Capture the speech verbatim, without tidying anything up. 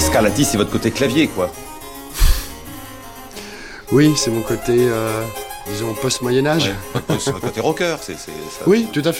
Scarlatti, c'est votre côté clavier, quoi. Oui, c'est mon côté, euh, disons, post-Moyen-Âge. Ouais, c'est votre côté rocker, c'est, c'est ça. Oui, tout à fait.